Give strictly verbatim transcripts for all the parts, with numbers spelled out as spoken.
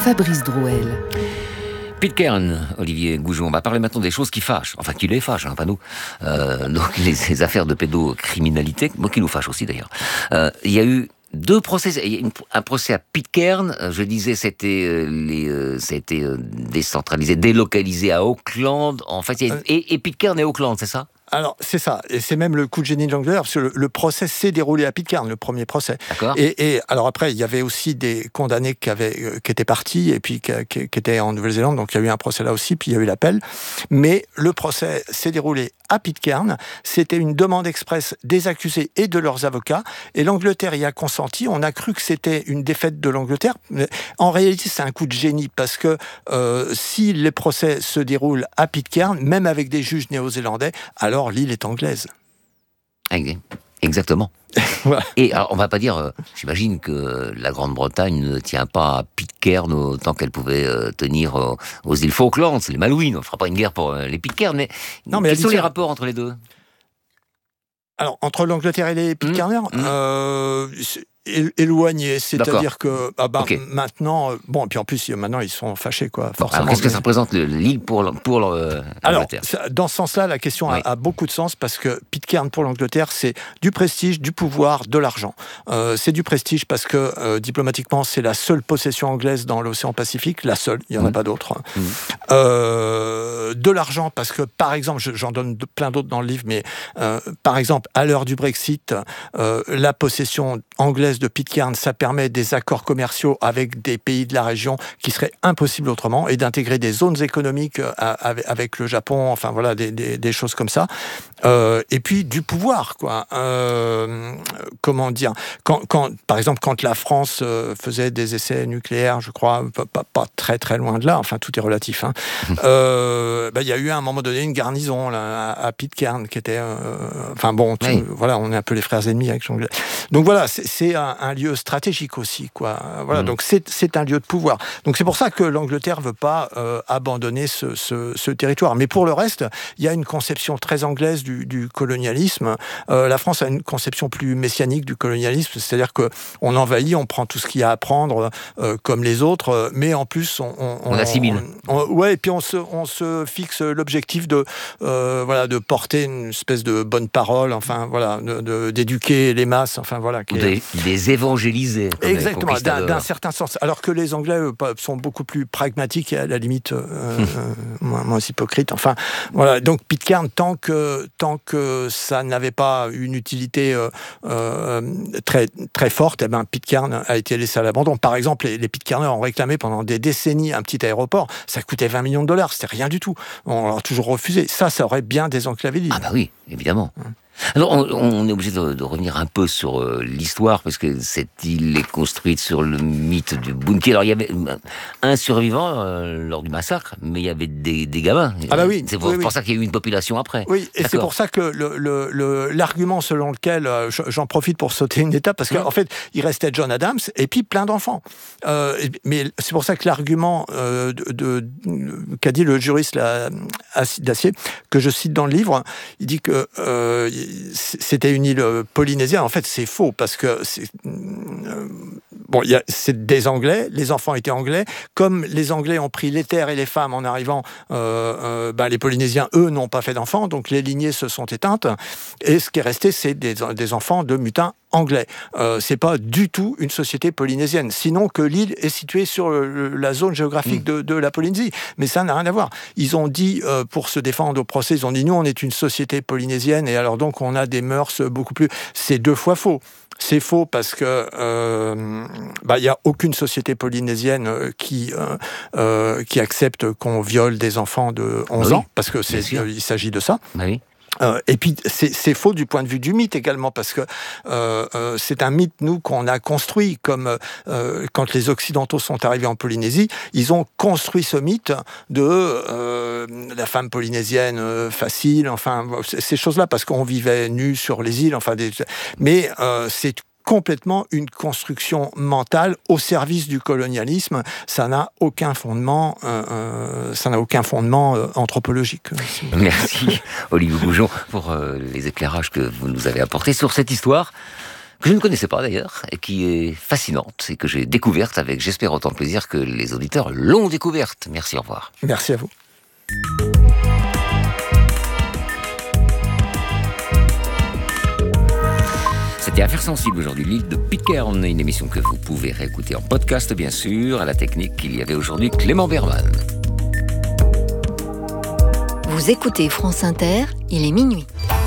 Fabrice Drouel. Pitcairn, Olivier Goujon, on va parler maintenant des choses qui fâchent, enfin qui les fâchent, hein, pas nous. Euh, donc les, les affaires de pédocriminalité, moi qui nous fâchent aussi d'ailleurs. Euh, il y a eu deux procès, il y a une, un procès à Pitcairn, je disais c'était euh, les, euh, ça a été euh, décentralisé, délocalisé à Auckland. En fait, il y a, et, et Pitcairn et Auckland, c'est ça ? Alors, c'est ça. Et c'est même le coup de génie de l'Angleterre, parce que le, le procès s'est déroulé à Pitcairn, le premier procès. D'accord. Et, et alors après, il y avait aussi des condamnés qui, avaient, euh, qui étaient partis, et puis qui, qui, qui étaient en Nouvelle-Zélande, donc il y a eu un procès là aussi, puis il y a eu l'appel. Mais le procès s'est déroulé à Pitcairn. C'était une demande expresse des accusés et de leurs avocats, et l'Angleterre y a consenti. On a cru que c'était une défaite de l'Angleterre. En réalité, c'est un coup de génie, parce que euh, si les procès se déroulent à Pitcairn, même avec des juges néo-zélandais, alors l'île est anglaise. Exactement. Ouais. Et alors, on va pas dire, euh, j'imagine que la Grande-Bretagne ne tient pas à Pitcairn autant qu'elle pouvait euh, tenir euh, aux îles Falklands, c'est les Malouines. On ne fera pas une guerre pour euh, les Pitcairn, mais, non, mais quels sont ça... les rapports entre les deux ? Alors, entre l'Angleterre et les Pitcairners, mmh. Mmh. Euh, éloigné, c'est-à-dire D'accord. que ah bah, okay. maintenant, bon, et puis en plus maintenant ils sont fâchés quoi. Bon, alors, qu'est-ce que ça représente l'île pour pour l'Angleterre ? Alors, ça, dans ce sens-là, la question oui. a, a beaucoup de sens parce que Pitcairn pour l'Angleterre, c'est du prestige, du pouvoir, de l'argent. Euh, c'est du prestige parce que euh, diplomatiquement, c'est la seule possession anglaise dans l'océan Pacifique, la seule. Il y en mmh. a pas d'autres. Mmh. Euh, de l'argent parce que, par exemple, j'en donne de, plein d'autres dans le livre, mais euh, par exemple, à l'heure du Brexit, euh, la possession anglaise de Pitcairn, ça permet des accords commerciaux avec des pays de la région qui seraient impossibles autrement et d'intégrer des zones économiques avec le Japon, enfin voilà, des, des, des choses comme ça. Euh, et puis du pouvoir, quoi. Euh, comment dire quand, quand, par exemple, quand la France euh, faisait des essais nucléaires, je crois, pas, pas, pas très très loin de là, enfin tout est relatif, hein, euh, bah, y a eu à un moment donné une garnison là, à, à Pitcairn qui était... Euh, enfin bon, tout, oui. voilà, on est un peu les frères ennemis avec l'anglais. Donc voilà, c'est, c'est un, un lieu stratégique aussi, quoi. Voilà, mmh. donc c'est, c'est un lieu de pouvoir. Donc c'est pour ça que l'Angleterre veut pas euh, abandonner ce, ce, ce territoire. Mais pour le reste, il y a une conception très anglaise du, du colonialisme. Euh, la France a une conception plus messianique du colonialisme, c'est-à-dire que on envahit, on prend tout ce qu'il y a à prendre, euh, comme les autres, mais en plus on, on, on assimile. On, on, ouais, et puis on se, on se fixe l'objectif de, euh, voilà, de porter une espèce de bonne parole, enfin voilà, de, de, d'éduquer les masses, enfin voilà. Ou des, des évangéliser. Exactement, d'un, d'un certain sens. Alors que les Anglais eux, sont beaucoup plus pragmatiques et à la limite euh, euh, moins, moins hypocrites. Enfin, voilà. Donc Pitcairn, tant que tant que ça n'avait pas une utilité euh, euh, très très forte, eh ben Pitcairn a été laissé à l'abandon. Par exemple, les, les Pitcairners ont réclamé pendant des décennies un petit aéroport. Ça coûtait vingt millions de dollars. C'était rien du tout. On leur a toujours refusé. Ça, ça aurait bien désenclavé l'île. Ah bah oui, évidemment. Hum. Alors, on, on est obligé de, de revenir un peu sur euh, l'histoire, parce que cette île est construite sur le mythe du Bounty. Alors, il y avait un survivant euh, lors du massacre, mais il y avait des, des gamins. Ah bah oui. C'est pour, oui, pour oui. ça qu'il y a eu une population après. Oui, et D'accord. c'est pour ça que le, le, le, l'argument selon lequel, euh, j'en profite pour sauter une étape, parce qu'en mmh. fait, il restait John Adams, et puis plein d'enfants. Euh, mais c'est pour ça que l'argument euh, de, de, qu'a dit le juriste là, Dacier, que je cite dans le livre, il dit que euh, c'était une île polynésienne. En fait, c'est faux, parce que c'est, euh, bon, y a, c'est des Anglais, les enfants étaient anglais. Comme les Anglais ont pris les terres et les femmes en arrivant, euh, euh, bah, les Polynésiens, eux, n'ont pas fait d'enfants, donc les lignées se sont éteintes. Et ce qui est resté, c'est des, des enfants de mutins anglais. Euh, c'est pas du tout une société polynésienne, sinon que l'île est située sur le, la zone géographique mmh. de, de la Polynésie. Mais ça n'a rien à voir. Ils ont dit, euh, pour se défendre au procès, ils ont dit, nous, on est une société polynésienne, et alors donc on a des mœurs beaucoup plus... C'est deux fois faux. C'est faux parce que euh, bah, y a aucune société polynésienne qui euh, euh, qui accepte qu'on viole des enfants de onze oui, ans, parce que c'est euh, il s'agit de ça. Oui. Euh, et puis c'est, c'est faux du point de vue du mythe également, parce que euh, euh, c'est un mythe, nous, qu'on a construit, comme euh, quand les Occidentaux sont arrivés en Polynésie, ils ont construit ce mythe de euh, la femme polynésienne euh, facile, enfin ces choses-là, parce qu'on vivait nus sur les îles, enfin des... mais euh, c'est complètement une construction mentale au service du colonialisme. Ça n'a aucun fondement, euh, euh, ça n'a aucun fondement euh, anthropologique. Merci Olivier Goujon pour euh, les éclairages que vous nous avez apportés sur cette histoire que je ne connaissais pas d'ailleurs, et qui est fascinante, et que j'ai découverte avec, j'espère, autant de plaisir que les auditeurs l'ont découverte. Merci, au revoir. Merci à vous. C'était Affaires sensibles aujourd'hui, l'île de Pitcairn, une émission que vous pouvez réécouter en podcast, bien sûr. À la technique, il y avait aujourd'hui Clément Berman. Vous écoutez France Inter, il est minuit.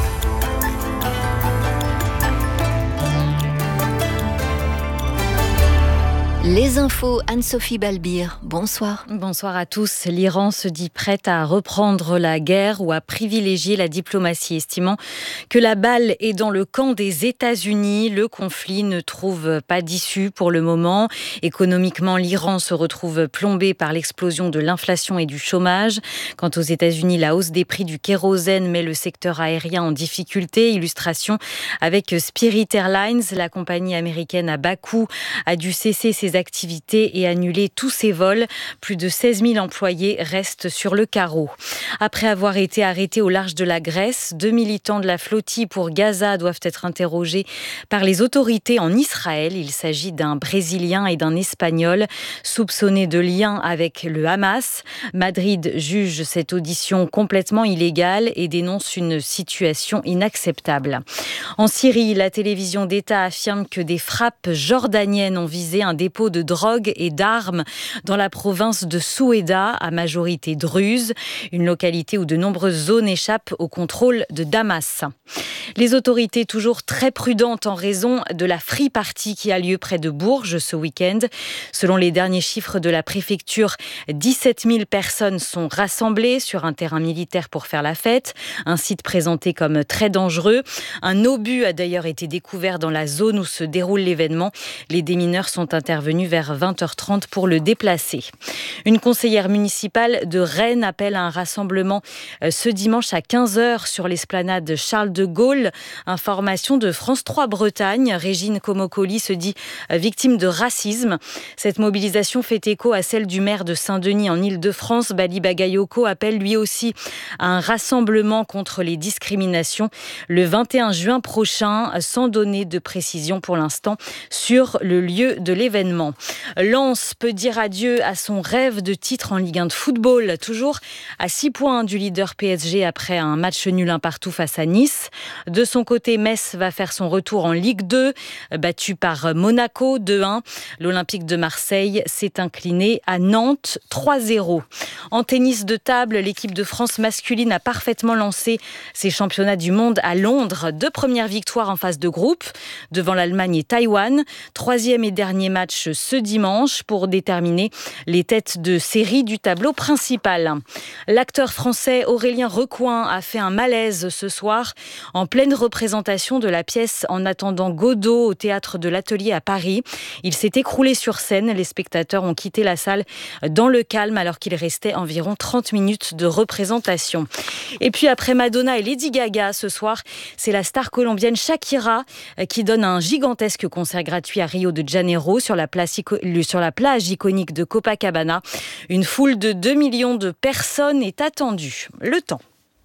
Les infos, Anne-Sophie Balbir, bonsoir. Bonsoir à tous. L'Iran se dit prête à reprendre la guerre ou à privilégier la diplomatie, estimant que la balle est dans le camp des États-Unis. Le conflit ne trouve pas d'issue pour le moment. Économiquement, l'Iran se retrouve plombé par l'explosion de l'inflation et du chômage. Quant aux États-Unis, la hausse des prix du kérosène met le secteur aérien en difficulté. Illustration avec Spirit Airlines, la compagnie américaine à bas coût a dû cesser ses activités et annuler tous ses vols. Plus de seize mille employés restent sur le carreau. Après avoir été arrêtés au large de la Grèce, deux militants de la flottille pour Gaza doivent être interrogés par les autorités en Israël. Il s'agit d'un Brésilien et d'un Espagnol soupçonnés de lien avec le Hamas. Madrid juge cette audition complètement illégale et dénonce une situation inacceptable. En Syrie, la télévision d'État affirme que des frappes jordaniennes ont visé un dépôt de drogue et d'armes dans la province de Souéda, à majorité druze, une localité où de nombreuses zones échappent au contrôle de Damas. Les autorités toujours très prudentes en raison de la Free Party qui a lieu près de Bourges ce week-end. Selon les derniers chiffres de la préfecture, dix-sept mille personnes sont rassemblées sur un terrain militaire pour faire la fête, un site présenté comme très dangereux. Un obus a d'ailleurs été découvert dans la zone où se déroule l'événement. Les démineurs sont intervenus vers vingt heures trente pour le déplacer. Une conseillère municipale de Rennes appelle à un rassemblement ce dimanche à quinze heures sur l'esplanade Charles de Gaulle. Information de France trois Bretagne. Régine Comocoli se dit victime de racisme. Cette mobilisation fait écho à celle du maire de Saint-Denis en Île-de-France. Bali Bagayoko appelle lui aussi à un rassemblement contre les discriminations le vingt et un juin prochain, sans donner de précision pour l'instant sur le lieu de l'événement. Lens peut dire adieu à son rêve de titre en Ligue un de football, toujours à six points du leader P S G après un match nul un partout face à Nice. De son côté, Metz va faire son retour en Ligue deux, battu par Monaco deux un. L'Olympique de Marseille s'est incliné à Nantes trois zéro. En tennis de table, l'équipe de France masculine a parfaitement lancé ses championnats du monde à Londres. Deux premières victoires en phase de groupe devant l'Allemagne et Taïwan. Troisième et dernier match ce dimanche pour déterminer les têtes de série du tableau principal. L'acteur français Aurélien Recoing a fait un malaise ce soir en pleine représentation de la pièce En attendant Godot au théâtre de l'Atelier à Paris. Il s'est écroulé sur scène. Les spectateurs ont quitté la salle dans le calme alors qu'il restait environ trente minutes de représentation. Et puis après Madonna et Lady Gaga ce soir, c'est la star colombienne Shakira qui donne un gigantesque concert gratuit à Rio de Janeiro sur la place, sur la plage iconique de Copacabana. Une foule de deux millions de personnes est attendue. Le temps.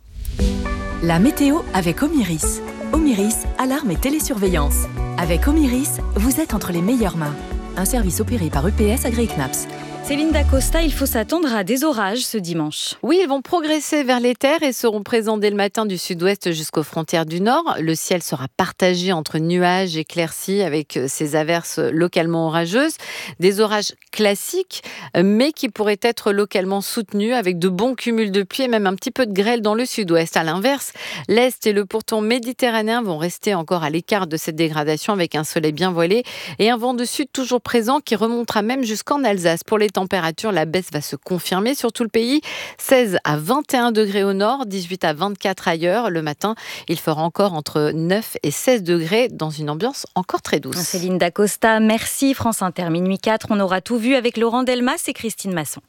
La météo avec Omiris. Omiris, alarme et télésurveillance. Avec Omiris, vous êtes entre les meilleures mains. Un service opéré par E P S Agri-Knaps. Céline Dacosta, il faut s'attendre à des orages ce dimanche. Oui, ils vont progresser vers les terres et seront présents dès le matin du sud-ouest jusqu'aux frontières du nord. Le ciel sera partagé entre nuages et éclaircies avec ces averses localement orageuses. Des orages classiques, mais qui pourraient être localement soutenus avec de bons cumuls de pluie et même un petit peu de grêle dans le sud-ouest. À l'inverse, l'est et le pourtour méditerranéen vont rester encore à l'écart de cette dégradation avec un soleil bien voilé et un vent de sud toujours présent qui remontera même jusqu'en Alsace. Pour les température, la baisse va se confirmer sur tout le pays. seize à vingt et un degrés au nord, dix-huit à vingt-quatre ailleurs. Le matin, il fera encore entre neuf et seize degrés dans une ambiance encore très douce. Céline Dacosta, merci. France Inter, minuit quatre. On aura tout vu avec Laurent Delmas et Christine Masson.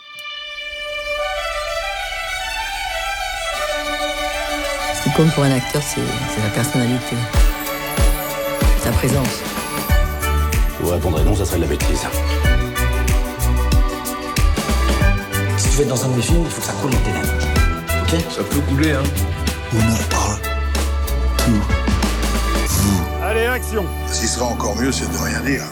Ce qui compte pour un acteur, c'est, c'est la personnalité, sa présence. Vous répondrez non, ça serait de la bêtise. Si tu veux être dans un de mes films, il faut que ça coule dans tes lèvres. Ok ? Ça peut couler, hein. On en parle. Tout. Vous. Allez, un action. Ce qui sera encore mieux, c'est de rien dire.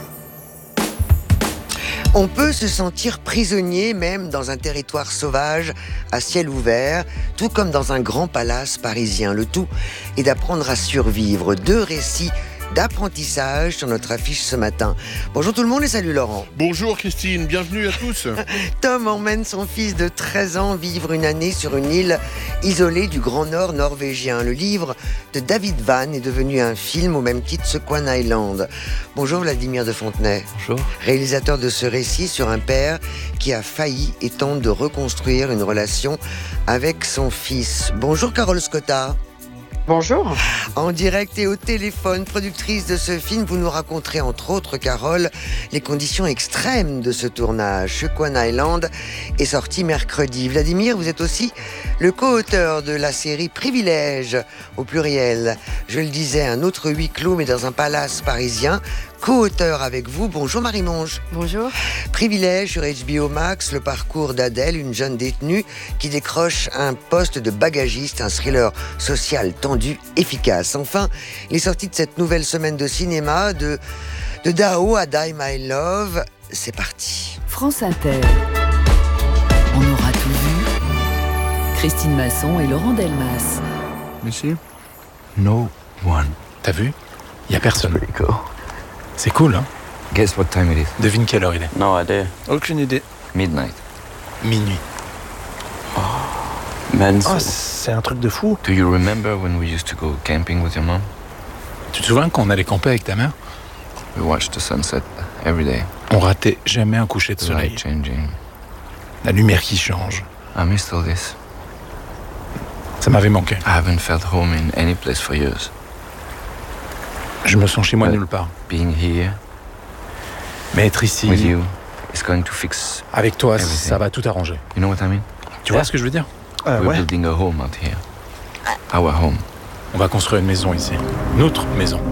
On peut se sentir prisonnier même dans un territoire sauvage à ciel ouvert, tout comme dans un grand palace parisien. Le tout est d'apprendre à survivre. Deux récits d'apprentissage sur notre affiche ce matin. Bonjour tout le monde et salut Laurent. Bonjour Christine, bienvenue à tous. Tom emmène son fils de treize ans vivre une année sur une île isolée du Grand Nord norvégien. Le livre de David Van est devenu un film au même titre Swan Island. Bonjour Vladimir de Fontenay. Bonjour. Réalisateur de ce récit sur un père qui a failli et tente de reconstruire une relation avec son fils. Bonjour Carole Scotta. Bonjour. En direct et au téléphone, productrice de ce film, vous nous raconterez entre autres, Carole, les conditions extrêmes de ce tournage. Swan Island est sorti mercredi. Vladimir, vous êtes aussi le co-auteur de la série Privilège, au pluriel. Je le disais, un autre huis clos, mais dans un palace parisien. Co-auteur avec vous, bonjour Marie Monge. Bonjour. Privilège sur H B O Max, le parcours d'Adèle, une jeune détenue qui décroche un poste de bagagiste, un thriller social tendu, efficace. Enfin, les sorties de cette nouvelle semaine de cinéma, de, de Dao à Die My Love, c'est parti. France Inter. On aura tout vu. Christine Masson et Laurent Delmas. Monsieur? No one. T'as vu? Y a personne. Cool. C'est cool, hein? Guess what time it is? Devine quelle heure il est. No idea. Aucune idée. Midnight. Minuit. Oh, man, oh, c'est un truc de fou. Do you remember when we used to go camping with your mom? Tu te souviens quand on allait camper avec ta mère? We watched the sunset every day. On ratait jamais un coucher de The soleil. light changing. La lumière qui change. I missed all this. Ça m'avait manqué. I haven't felt home in any place for years. Je me sens chez moi But nulle part. Being here, mais être ici, with you, is going to fix avec toi, everything. Ça va tout arranger. You know what I mean? Tu vois ce que je veux dire? euh, We're ouais. building a home out here. Our home. On va construire une maison ici. Notre maison.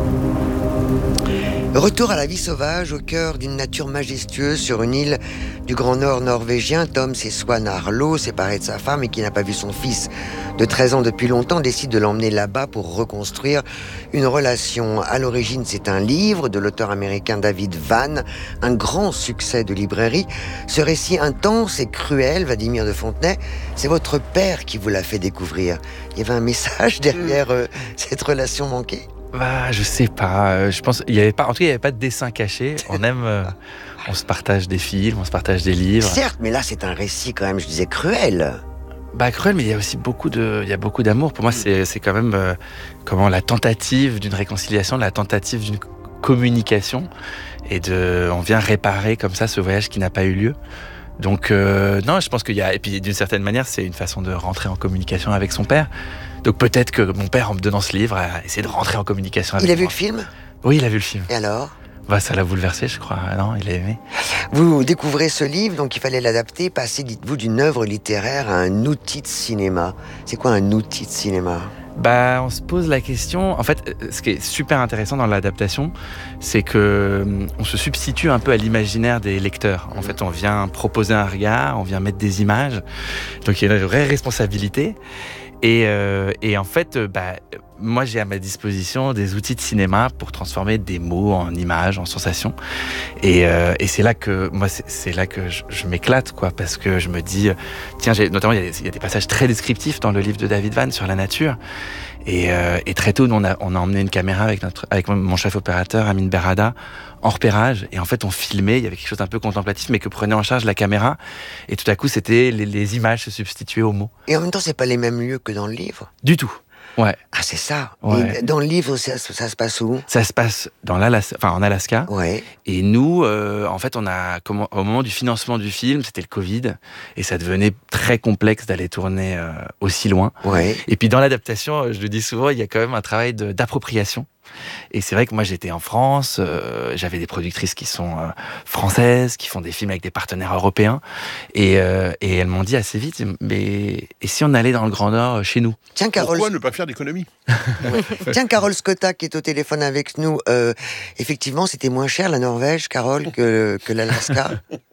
Retour à la vie sauvage au cœur d'une nature majestueuse sur une île du Grand Nord norvégien. Tom, c'est Swan Arlo, séparé de sa femme et qui n'a pas vu son fils de treize ans depuis longtemps, décide de l'emmener là-bas pour reconstruire une relation. À l'origine, c'est un livre de l'auteur américain David Van, un grand succès de librairie. Ce récit intense et cruel, Vladimir de Fontenay, c'est votre père qui vous l'a fait découvrir. Il y avait un message derrière euh, cette relation manquée? Bah, je sais pas. Je pense, il y avait pas. En tout cas, il n'y avait pas de dessin caché. On aime. Euh, on se partage des films, on se partage des livres. Certes, mais là, c'est un récit quand même, je disais, cruel. Bah, cruel, mais il y a aussi beaucoup de, il y a beaucoup d'amour. Pour moi, c'est, c'est quand même euh, comment la tentative d'une réconciliation, la tentative d'une communication, et de, on vient réparer comme ça ce voyage qui n'a pas eu lieu. Donc euh, non, je pense qu'il y a, et puis d'une certaine manière, c'est une façon de rentrer en communication avec son père. Donc peut-être que mon père, en me donnant ce livre, a essayé de rentrer en communication avec moi. Il a vu le film? Oui, il a vu le film. Et alors? Bah, ça l'a bouleversé, je crois. Non, il a aimé. Vous découvrez ce livre, donc il fallait l'adapter, passer, dites-vous, d'une œuvre littéraire à un outil de cinéma. C'est quoi un outil de cinéma? Bah, on se pose la question. En fait, ce qui est super intéressant dans l'adaptation, c'est que on se substitue un peu à l'imaginaire des lecteurs. En fait, on vient proposer un regard, on vient mettre des images. Donc, il y a une vraie responsabilité. Et, euh, et en fait, bah, moi, j'ai à ma disposition des outils de cinéma pour transformer des mots en images, en sensations. Et, euh, et c'est là que moi, c'est, c'est là que je, je m'éclate, quoi, parce que je me dis, tiens, j'ai, notamment, il y, a des, il y a des passages très descriptifs dans le livre de David Van sur la nature. Et, euh, et très tôt, on a, on a emmené une caméra avec notre, avec mon chef opérateur, Amin Berrada, en repérage. Et en fait, on filmait. Il y avait quelque chose d'un peu contemplatif, mais que prenait en charge la caméra. Et tout à coup, c'était les, les images se substituaient aux mots. Et en même temps, c'est pas les mêmes lieux que dans le livre. Du tout. Ouais. Ah, c'est ça. Ouais. Et dans le livre, ça, ça se passe où? Ça se passe dans l'Alaska, enfin en Alaska. Ouais. Et nous, euh, en fait, on a comment, au moment du financement du film, c'était le Covid, et ça devenait très complexe d'aller tourner euh, aussi loin. Ouais. Et puis dans l'adaptation, je le dis souvent, il y a quand même un travail de, d'appropriation. Et c'est vrai que moi j'étais en France, euh, j'avais des productrices qui sont euh, françaises, qui font des films avec des partenaires européens, et, euh, et elles m'ont dit assez vite, mais et si on allait dans le Grand Nord chez nous? Tiens, Carole... Pourquoi ne pas faire d'économie? Tiens, Carole Scotta qui est au téléphone avec nous, euh, effectivement c'était moins cher la Norvège, Carole, que, que l'Alaska.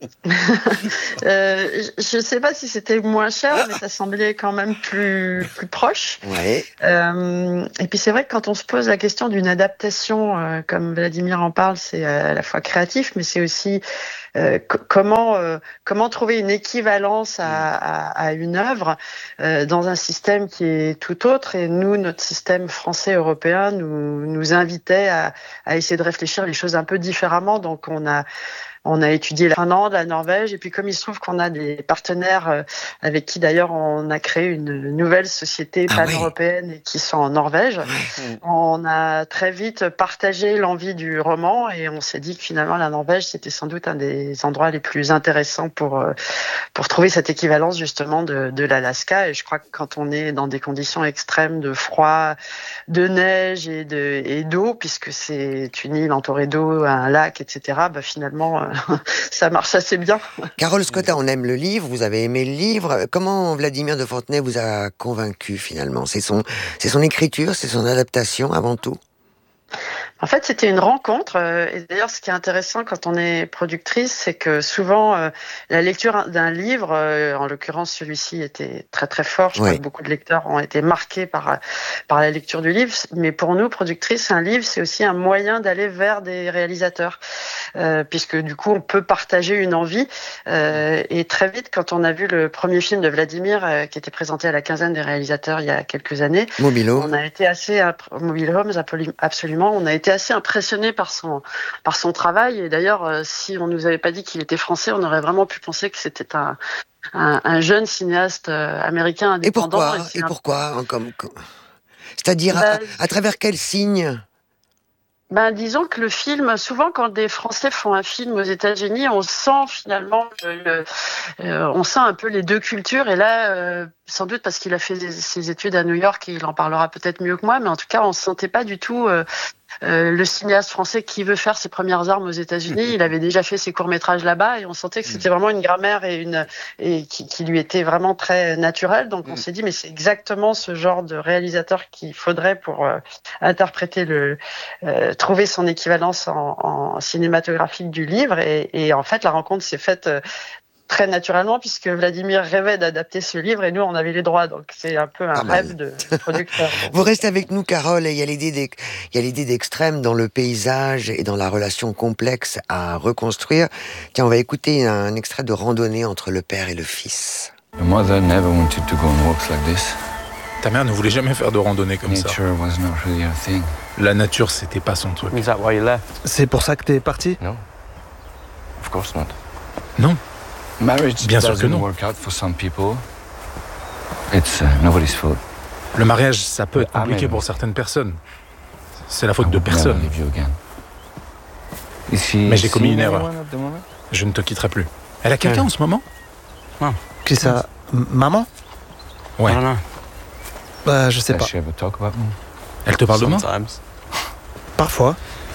euh, Je ne sais pas si c'était moins cher, mais ça semblait quand même plus, plus proche. Ouais. Euh, et puis c'est vrai que quand on se pose la question d'une adaptation, euh, comme Vladimir en parle, c'est à la fois créatif, mais c'est aussi euh, c- comment, euh, comment trouver une équivalence à, à, à une œuvre euh, dans un système qui est tout autre. Et nous, notre système français-européen nous, nous invitait à, à essayer de réfléchir les choses un peu différemment. Donc on a On a étudié la Finlande, la Norvège, et puis comme il se trouve qu'on a des partenaires euh, avec qui d'ailleurs on a créé une nouvelle société Ah pan-européenne et qui sont en Norvège, on a très vite partagé l'envie du roman et on s'est dit que finalement la Norvège c'était sans doute un des endroits les plus intéressants pour euh, pour trouver cette équivalence justement de, de l'Alaska. Et je crois que quand on est dans des conditions extrêmes de froid, de neige et de et d'eau, puisque c'est une île entourée d'eau, un lac, et cetera, bah finalement euh, ça marche assez bien. Carole Scotta, on aime le livre, vous avez aimé le livre. Comment Vladimir de Fontenay vous a convaincu finalement ? C'est son, c'est son écriture, c'est son adaptation avant tout ? En fait, c'était une rencontre. euh, Et d'ailleurs, ce qui est intéressant quand on est productrice, c'est que souvent, euh, la lecture d'un livre, euh, en l'occurrence celui-ci était très très fort. Je Oui. crois que beaucoup de lecteurs ont été marqués par par la lecture du livre. Mais pour nous, productrices, un livre, c'est aussi un moyen d'aller vers des réalisateurs, euh, puisque du coup, on peut partager une envie. Euh, et très vite, quand on a vu le premier film de Vladimir, euh, qui était présenté à la quinzaine des réalisateurs il y a quelques années, Mobile Home. on a été assez imp- Mobile Homes, absolument. On a été assez impressionné par son par son travail. Et d'ailleurs, euh, si on nous avait pas dit qu'il était français, on aurait vraiment pu penser que c'était un un, un jeune cinéaste euh, américain Et indépendant. pourquoi ? c'est Et un- pourquoi en comme, comme- C'est-à-dire, à, Bah, à travers quel signe ? Ben, disons que le film, souvent quand des Français font un film aux États-Unis, on sent finalement, le, euh, on sent un peu les deux cultures. Et là, euh, sans doute parce qu'il a fait des- ses études à New York, et il en parlera peut-être mieux que moi, mais en tout cas, on sentait pas du tout euh, euh, le cinéaste français qui veut faire ses premières armes aux États-Unis. Il avait déjà fait ses courts-métrages là-bas, et on sentait que c'était vraiment une grammaire et une et qui, qui lui était vraiment très naturelle. Donc on s'est dit, mais c'est exactement ce genre de réalisateur qu'il faudrait pour euh, interpréter le euh, trouver son équivalence en, en cinématographique du livre. Et, et en fait, la rencontre s'est faite euh, très naturellement, puisque Vladimir rêvait d'adapter ce livre et nous, on avait les droits. Donc, c'est un peu un Pas mal. rêve de producteur. Vous restez avec nous, Carole, et il y a l'idée d'ex- il y a l'idée d'extrême dans le paysage et dans la relation complexe à reconstruire. Tiens, on va écouter un extrait de randonnée entre le père et le fils. Your mother never wanted to go on walks like this. Ta mère ne voulait jamais faire de randonnée comme ça. Nature was not really her thing. La nature, c'était pas son truc. Is that why you left? C'est pour ça que t'es parti ? No. Of course not. Non. Marriage Bien sûr que doesn't non. work out for some people. It's uh, nobody's fault. Le mariage, ça peut être Ah, compliqué mais- pour certaines personnes. C'est la faute I de would never personne. leave you again. Is she Mais j'ai commis seeing une erreur. anyone at the moment? Je ne te quitterai plus. Elle a quelqu'un en ce moment ? Qui ça ? M- Maman ? Ouais. I don't know. Bah, je sais Does pas. she ever talk about me? Elle te parle de moi ? Sometimes. Parfois.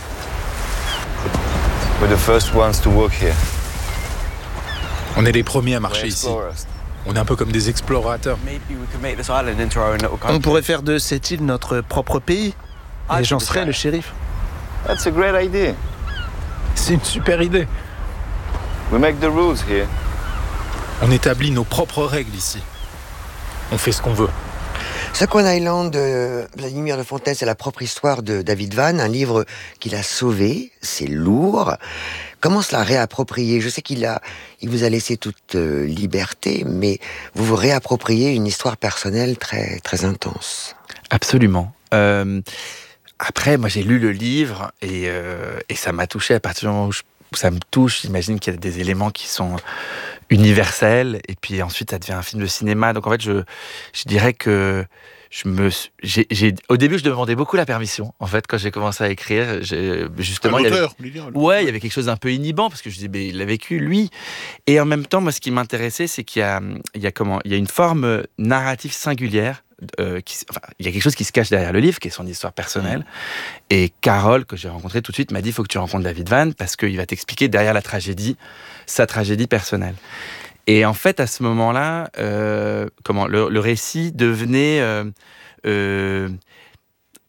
We're the first ones to walk here. On est les premiers à marcher We're ici. explorers. On est un peu comme des explorateurs. Maybe we could make this island into our own little On country. pourrait faire de cette île notre propre pays. Ah, Et tu j'en peux serais faire. le shérif. That's a great idea. C'est une super idée. We make the rules here. On établit nos propres règles ici. On fait ce qu'on veut. Second Island de Vladimir de Fontenay, c'est la propre histoire de David Vann, un livre qu'il a sauvé, c'est lourd. Comment se la réapproprier ? Je sais qu'il a, il vous a laissé toute euh, liberté, mais vous vous réappropriez une histoire personnelle très, très intense. Absolument. Euh, après, moi, j'ai lu le livre et, euh, et ça m'a touché à partir du moment où, je- où ça me touche. J'imagine qu'il y a des éléments qui sont universels et puis ensuite, ça devient un film de cinéma. Donc, en fait, je, je dirais que je me, suis- j'ai, j'ai, au début, je demandais beaucoup la permission. En fait, quand j'ai commencé à écrire, j'ai, justement, Un il y avait- auteur, lui dire, un ouais, il y avait quelque chose d'un peu inhibant parce que je disais, mais il l'a vécu lui. Et en même temps, moi, ce qui m'intéressait, c'est qu'il y a, il y a comment, il y a une forme narrative singulière. Euh, qui, enfin, il y a quelque chose qui se cache derrière le livre, qui est son histoire personnelle. Et Carole, que j'ai rencontrée tout de suite, m'a dit, il faut que tu rencontres David Vann parce qu'il va t'expliquer derrière la tragédie, sa tragédie personnelle. Et en fait, à ce moment-là, euh, comment le, le récit devenait euh, euh,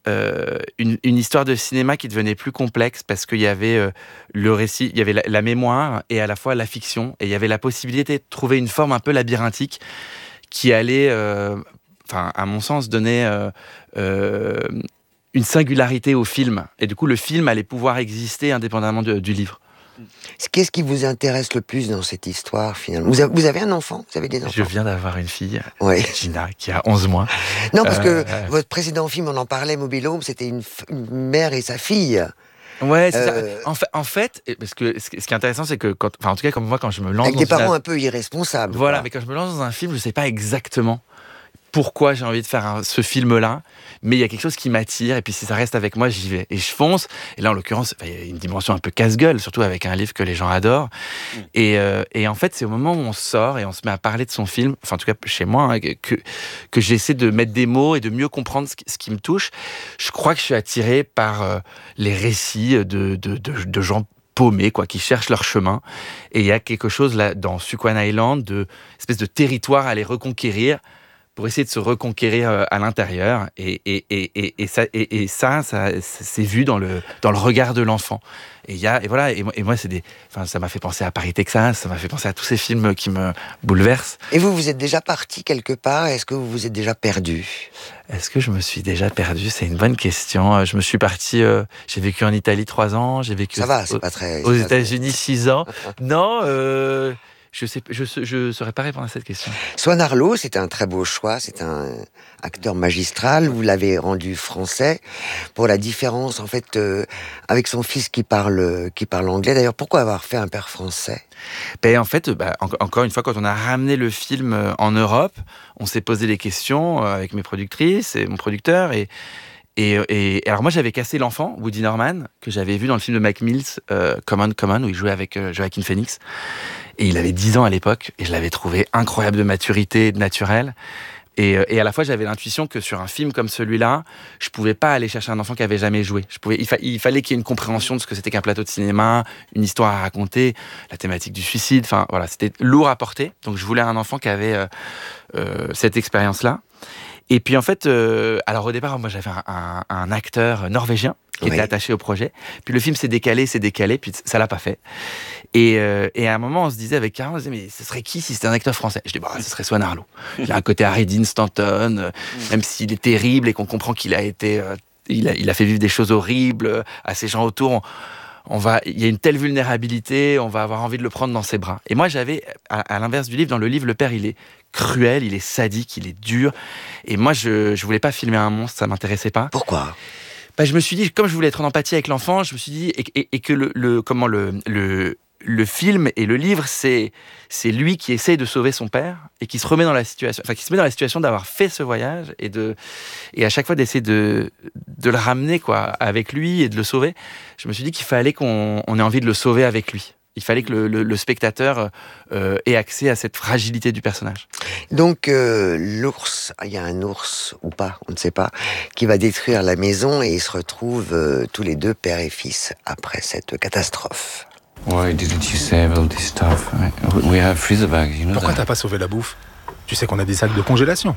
euh, une, une histoire de cinéma qui devenait plus complexe parce qu'il y avait euh, le récit, il y avait la, la mémoire et à la fois la fiction, et il y avait la possibilité de trouver une forme un peu labyrinthique qui allait, euh, enfin, à mon sens, donner euh, euh, une singularité au film. Et du coup, le film allait pouvoir exister indépendamment de, du livre. Qu'est-ce qui vous intéresse le plus dans cette histoire, finalement ? Vous avez, vous avez un enfant ? Vous avez des enfants ? Je viens d'avoir une fille, ouais. Gina, qui a onze mois. Non, parce euh, que euh... votre précédent film, on en parlait, Mobile Home, c'était une, f- une mère et sa fille. Ouais, c'est euh... ça. En fait, en fait, parce que ce qui est intéressant, c'est que, quand, enfin, en tout cas, comme moi, quand je me lance... Avec dans des parents la... un peu irresponsables. Voilà, quoi. mais quand je me lance dans un film, je ne sais pas exactement pourquoi j'ai envie de faire un, ce film-là, mais il y a quelque chose qui m'attire, et puis si ça reste avec moi, j'y vais. Et je fonce, et là, en l'occurrence, il y a une dimension un peu casse-gueule, surtout avec un livre que les gens adorent. Mmh. Et, euh, et en fait, c'est au moment où on sort et on se met à parler de son film, enfin en tout cas chez moi, hein, que, que j'essaie de mettre des mots et de mieux comprendre ce qui, ce qui me touche. Je crois que je suis attiré par euh, les récits de, de, de, de gens paumés, quoi, qui cherchent leur chemin. Et il y a quelque chose là, dans Sukwan Island, de espèce de territoire à les reconquérir, pour essayer de se reconquérir à l'intérieur. Et, et, et, et, et, ça, et, et ça, ça, c'est vu dans le, dans le regard de l'enfant. Et, y a, et voilà, et moi, et moi c'est des, enfin, ça m'a fait penser à Paris, Texas, ça m'a fait penser à tous ces films qui me bouleversent. Et vous, vous êtes déjà parti quelque part ? Est-ce que vous vous êtes déjà perdu ? Est-ce que je me suis déjà perdu ? C'est une bonne question. Je me suis parti, euh, j'ai vécu en Italie trois ans, j'ai vécu ça va, c'est au, pas très, aux c'est États-Unis six ans. Non, euh... Je sais, je, je saurais pas répondre à cette question. Swan Arlo, c'est un très beau choix, c'est un acteur magistral. Vous l'avez rendu français pour la différence en fait euh, avec son fils qui parle qui parle anglais. D'ailleurs, pourquoi avoir fait un père français ? Ben en fait, bah, en, encore une fois, quand on a ramené le film en Europe, on s'est posé des questions avec mes productrices et mon producteur et. Et, et alors moi j'avais cassé l'enfant, Woody Norman, que j'avais vu dans le film de Mac Mills, euh, Common Common, où il jouait avec euh, Joaquin Phoenix. Et il avait dix ans à l'époque, et je l'avais trouvé incroyable de maturité, de naturel. Et, et à la fois, j'avais l'intuition que sur un film comme celui-là, je pouvais pas aller chercher un enfant qui avait jamais joué. Je pouvais, il, fa- il fallait qu'il y ait une compréhension de ce que c'était qu'un plateau de cinéma, une histoire à raconter, la thématique du suicide. Enfin voilà, c'était lourd à porter. Donc je voulais un enfant qui avait euh, euh, cette expérience-là. Et puis en fait, euh, alors au départ, moi j'avais un, un, un acteur norvégien qui oui. était attaché au projet. Puis le film s'est décalé, s'est décalé, puis ça l'a pas fait. Et, euh, et à un moment, on se disait avec Karen, on se disait, mais ce serait qui si c'était un acteur français ? Je dis, bah, ce serait Swan Arlo. Il a un côté Harry Dean Stanton, euh, même s'il est terrible et qu'on comprend qu'il a été, euh, il, a, il a fait vivre des choses horribles à ces gens autour. On, on va, il y a une telle vulnérabilité, on va avoir envie de le prendre dans ses bras. Et moi, j'avais, à, à l'inverse du livre, dans le livre, le père, il est cruel, il est sadique, il est dur. Et moi, je je voulais pas filmer un monstre, ça m'intéressait pas. Pourquoi ? Bah, je me suis dit, comme je voulais être en empathie avec l'enfant, je me suis dit, et, et, et que le, le comment le, le le film et le livre, c'est c'est lui qui essaye de sauver son père et qui se remet dans la situation, enfin qui se met dans la situation d'avoir fait ce voyage et de et à chaque fois d'essayer de de le ramener quoi avec lui et de le sauver. Je me suis dit qu'il fallait qu'on on ait envie de le sauver avec lui. Il fallait que le, le, le spectateur euh, ait accès à cette fragilité du personnage. Donc euh, l'ours, il y a un ours ou pas, on ne sait pas, qui va détruire la maison et ils se retrouvent euh, tous les deux père et fils après cette catastrophe. Why didn't you save all this stuff? We have freezer bags, you know. Pourquoi that? t'as pas sauvé la bouffe? Tu sais qu'on a des sacs de congélation.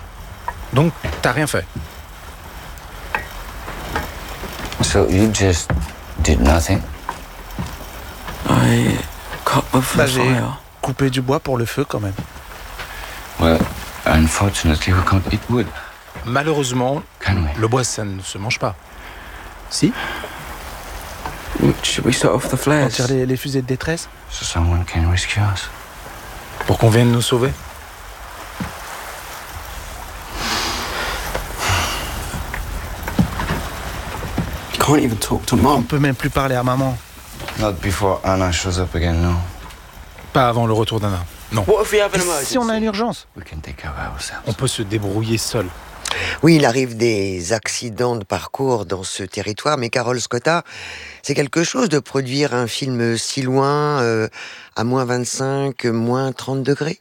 Donc t'as rien fait. So you just did nothing? I cut wood for bah, the fire. Coupé du bois pour le feu quand même. Well, unfortunately we can't eat wood. Malheureusement, le bois ça ne se mange pas. Si? Should we start off the flares? On tire les, les fusées de détresse? So someone can rescue us. Pour qu'on vienne nous sauver? Can't even talk to mom. On peut même plus parler à maman. Not before Anna shows up again, no. Pas avant le retour d'Anna. Non. What if we have an emergency? Si on a une urgence, we can take care of ourselves. On peut se débrouiller seul. Oui, il arrive des accidents de parcours dans ce territoire, mais Carole Scotta, c'est quelque chose de produire un film si loin, euh, à moins vingt-cinq, moins trente degrés.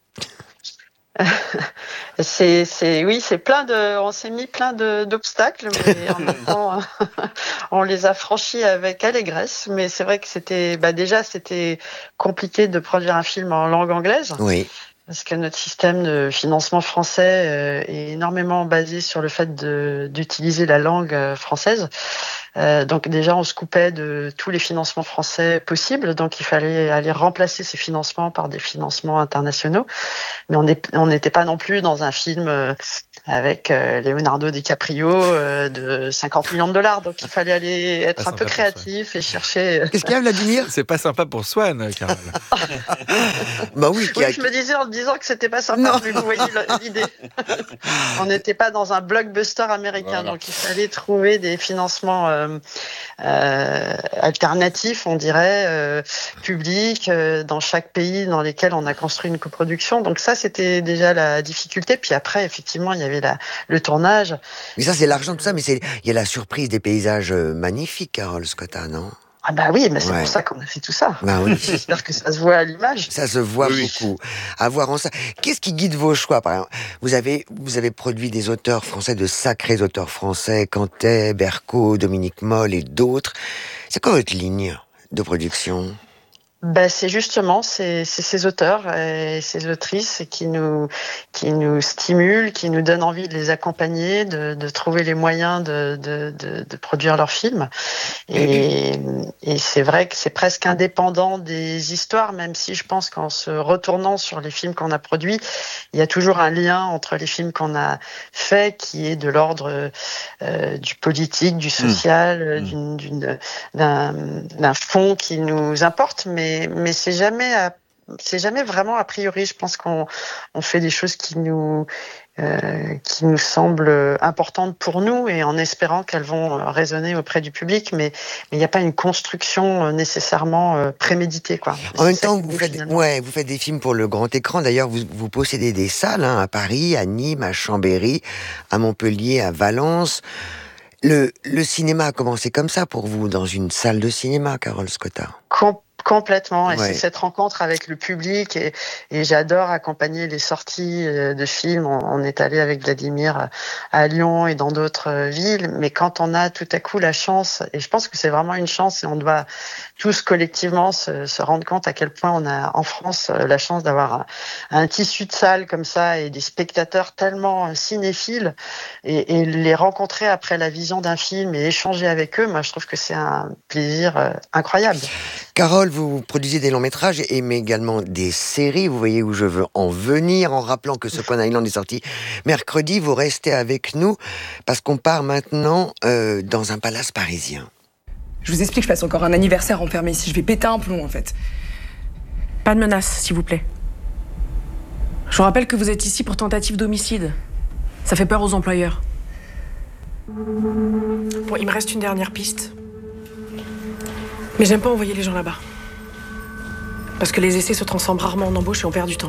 c'est, c'est, oui, c'est plein de, on s'est mis plein de, d'obstacles, mais en même temps, on les a franchis avec allégresse. Mais c'est vrai que c'était, bah déjà, c'était compliqué de produire un film en langue anglaise. Oui. Parce que notre système de financement français euh, est énormément basé sur le fait de, d'utiliser la langue euh, française. Euh, donc déjà, on se coupait de tous les financements français possibles. Donc il fallait aller remplacer ces financements par des financements internationaux. Mais on n'était pas non plus dans un film euh, avec euh, Leonardo DiCaprio euh, de cinquante millions de dollars. Donc il fallait aller être un peu créatif et chercher... Qu'est-ce qu'il y a, Vladimir ? C'est pas sympa pour Swan, Carole. Bah oui, oui, je me disais en disant que c'était pas sympa, mais vous voyez l'idée. On n'était pas dans un blockbuster américain, voilà. Donc il fallait trouver des financements euh, euh, alternatifs, on dirait, euh, publics, euh, dans chaque pays dans lesquels on a construit une coproduction. Donc ça, c'était déjà la difficulté. Puis après, effectivement, il y avait la, le tournage. Mais ça, c'est l'argent, tout ça, mais c'est, il y a la surprise des paysages magnifiques, Carole Scotta, non ? Ah bah oui, mais c'est ouais. pour ça qu'on a fait tout ça. Bah oui. J'espère que ça se voit à l'image. Ça se voit oui. beaucoup. À voir en ça. Qu'est-ce qui guide vos choix, par exemple ? Vous avez, vous avez produit des auteurs français, de sacrés auteurs français, Cantet, Bercot, Dominique Moll et d'autres. C'est quoi votre ligne de production ? Ben, c'est justement c'est, c'est ces auteurs et ces autrices qui nous qui nous stimulent, qui nous donnent envie de les accompagner, de, de trouver les moyens de, de, de, de produire leurs films. Et, et c'est vrai que c'est presque indépendant des histoires, même si je pense qu'en se retournant sur les films qu'on a produits, il y a toujours un lien entre les films qu'on a faits qui est de l'ordre euh, du politique, du social, mmh. d'une, d'une, d'un, d'un fond qui nous importe, mais mais c'est jamais à, c'est jamais vraiment a priori. Je pense qu'on on fait des choses qui nous euh, qui nous semblent importantes pour nous et en espérant qu'elles vont résonner auprès du public, mais il n'y a pas une construction nécessairement préméditée, quoi. En même temps, vous faites, ouais, vous faites des films pour le grand écran. D'ailleurs, vous, vous possédez des salles hein, à Paris, à Nîmes, à Chambéry, à Montpellier, à Valence. Le, le cinéma a commencé comme ça pour vous, dans une salle de cinéma, Carole Scotta. Com- Complètement, et ouais. c'est cette rencontre avec le public, et, et j'adore accompagner les sorties de films. On, on est allé avec Vladimir à Lyon et dans d'autres villes, mais quand on a tout à coup la chance, et je pense que c'est vraiment une chance, et on doit tous collectivement se, se rendre compte à quel point on a en France la chance d'avoir un, un tissu de salles comme ça et des spectateurs tellement cinéphiles, et, et les rencontrer après la vision d'un film et échanger avec eux, moi je trouve que c'est un plaisir incroyable. Carole, vous produisez des longs métrages et mais également des séries. Vous voyez où je veux en venir, en rappelant que Swan Island est sorti mercredi. Vous restez avec nous parce qu'on part maintenant euh, dans un palace parisien. Je vous explique, je passe encore un anniversaire enfermé ici. Je vais péter un plomb en fait. Pas de menaces, s'il vous plaît. Je vous rappelle que vous êtes ici pour tentative d'homicide. Ça fait peur aux employeurs. Bon, il me reste une dernière piste. Mais j'aime pas envoyer les gens là-bas. Parce que les essais se transforment rarement en embauche et on perd du temps.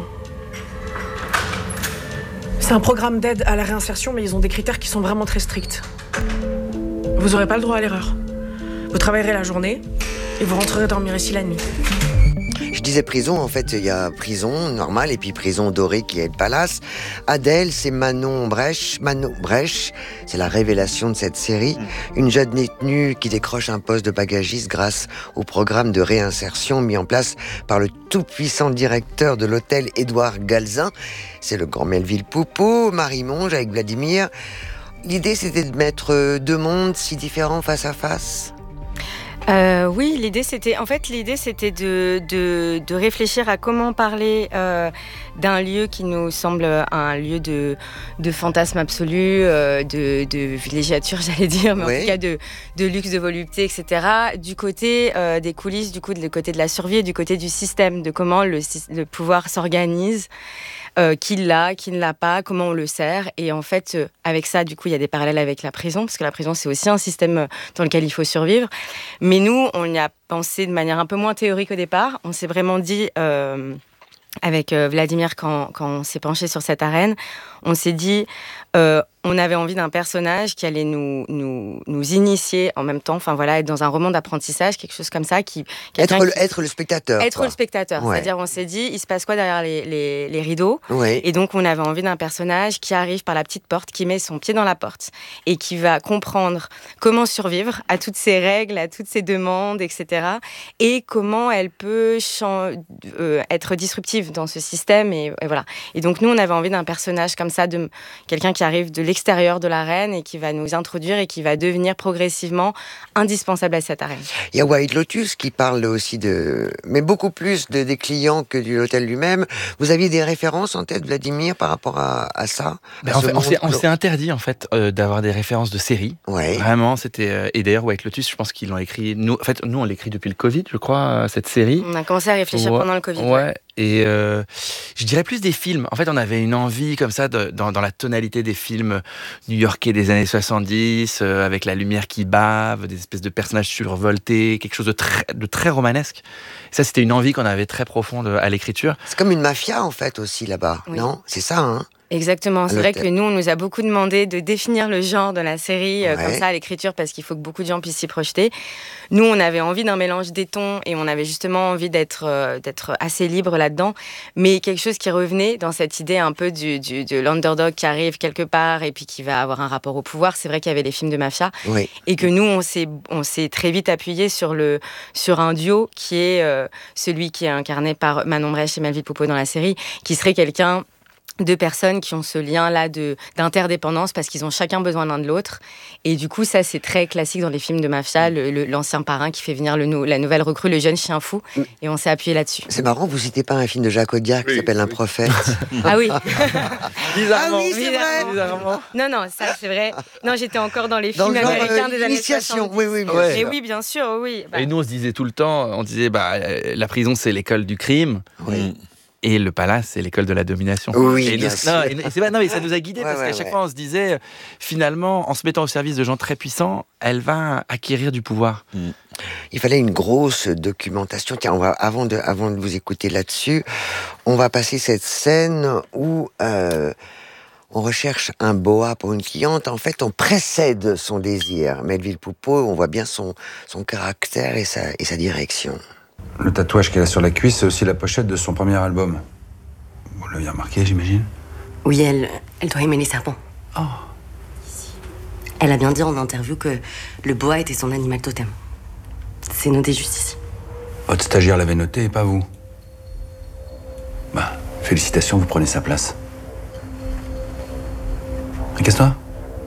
C'est un programme d'aide à la réinsertion, mais ils ont des critères qui sont vraiment très stricts. Vous aurez pas le droit à l'erreur. Vous travaillerez la journée et vous rentrerez dormir ici la nuit. Je disais prison, en fait, il y a prison normale et puis prison dorée qui est le palace. Adèle, c'est Manon Brèche. Manon Brèche, c'est la révélation de cette série. Une jeune détenue qui décroche un poste de bagagiste grâce au programme de réinsertion mis en place par le tout-puissant directeur de l'hôtel Édouard Galzin. C'est le grand Melville Poupeau, Marie Monge avec Vladimir. L'idée, c'était de mettre deux mondes si différents face à face. Euh, oui, l'idée c'était, en fait, l'idée c'était de, de, de réfléchir à comment parler euh, d'un lieu qui nous semble un lieu de, de fantasme absolu, euh, de, de villégiature, j'allais dire, mais oui. en tout cas de, de luxe, de volupté, et cetera. Du côté euh, des coulisses, du coup, du côté de la survie et du côté du système, de comment le, le pouvoir s'organise. Euh, qui l'a, qui ne l'a pas, comment on le sert. Et en fait, euh, avec ça, du coup, il y a des parallèles avec la prison, parce que la prison, c'est aussi un système dans lequel il faut survivre. Mais nous, on y a pensé de manière un peu moins théorique au départ. On s'est vraiment dit, euh, avec euh, Vladimir, quand, quand on s'est penché sur cette arène, on s'est dit, euh, on avait envie d'un personnage qui allait nous, nous, nous initier en même temps, enfin voilà, être dans un roman d'apprentissage, quelque chose comme ça. Qui, être, le, qui, être le spectateur. Être quoi. le spectateur. Ouais. C'est-à-dire, on s'est dit, il se passe quoi derrière les, les, les rideaux ouais. Et donc, on avait envie d'un personnage qui arrive par la petite porte, qui met son pied dans la porte et qui va comprendre comment survivre à toutes ces règles, à toutes ces demandes, et cetera. Et comment elle peut chan- euh, être disruptive dans ce système. Et, et voilà. Et donc, nous, on avait envie d'un personnage comme ça, de quelqu'un qui arrive de l'extérieur de l'arène et qui va nous introduire et qui va devenir progressivement indispensable à cette arène. Il y a White Lotus qui parle aussi de... mais beaucoup plus de, des clients que de l'hôtel lui-même. Vous aviez des références en tête, Vladimir, par rapport à, à ça ben à en fait, on, s'est, on s'est interdit, en fait, euh, d'avoir des références de séries. Ouais. Vraiment, c'était... Euh, et d'ailleurs, White Lotus, je pense qu'ils l'ont écrit... Nous, en fait, nous, on l'écrit depuis le Covid, je crois, cette série. On a commencé à réfléchir ouais, pendant le Covid. Ouais. ouais. Et euh, je dirais plus des films. En fait, on avait une envie comme ça, de, dans, dans la tonalité des films new-yorkais des années soixante-dix, euh, avec la lumière qui bave, des espèces de personnages survoltés, quelque chose de très, de très romanesque. Ça, c'était une envie qu'on avait très profonde à l'écriture. C'est comme une mafia, en fait, aussi, là-bas, oui. non ? C'est ça, hein ? Exactement, c'est vrai que nous, on nous a beaucoup demandé de définir le genre de la série ouais. euh, comme ça à l'écriture parce qu'il faut que beaucoup de gens puissent s'y projeter. Nous, on avait envie d'un mélange des tons et on avait justement envie d'être, euh, d'être assez libre là-dedans, mais quelque chose qui revenait dans cette idée un peu du, du, de l'underdog qui arrive quelque part et puis qui va avoir un rapport au pouvoir. C'est vrai qu'il y avait les films de mafia oui. et que nous, on s'est, on s'est très vite appuyé sur, le, sur un duo qui est euh, celui qui est incarné par Manon Brèche et Melville Poupeau dans la série, qui serait quelqu'un... deux personnes qui ont ce lien-là de, d'interdépendance parce qu'ils ont chacun besoin l'un de l'autre. Et du coup, ça, c'est très classique dans les films de mafia, le, le, l'ancien parrain qui fait venir le, la nouvelle recrue, le jeune chien fou. Et on s'est appuyé là-dessus. C'est marrant, vous citez pas un film de Jacques Audiard qui oui, s'appelle oui. Un prophète. Ah oui. Bizarrement. Ah oui, c'est vrai. Bizarrement. Non, non, ça, c'est vrai. Non, j'étais encore dans les dans films genre, américains euh, des années soixante. Oui, oui, bien ouais. sûr. Et oui, bien sûr, oui. Bah. Et nous, on se disait tout le temps, on disait, bah, la prison, c'est l'école du crime. Oui. Et le palace, c'est l'école de la domination. Oui, et bien nous, sûr. Non, et c'est pas, non, mais ça nous a guidés ouais, parce ouais, qu'à chaque ouais. fois, on se disait, finalement, en se mettant au service de gens très puissants, elle va acquérir du pouvoir. Mm. Il fallait une grosse documentation. Tiens, on va, avant, de, avant de vous écouter là-dessus, on va passer cette scène où euh, on recherche un boa pour une cliente. En fait, on précède son désir. Melville Poupeau, on voit bien son, son caractère et sa, et sa direction. Le tatouage qu'elle a sur la cuisse, c'est aussi la pochette de son premier album. Vous l'avez remarqué, j'imagine ? Oui, elle, elle doit aimer les serpents. Oh. Elle a bien dit en interview que le boa était son animal totem. C'est noté juste ici. Votre stagiaire l'avait noté et pas vous. Bah, félicitations, vous prenez sa place. Casse-toi.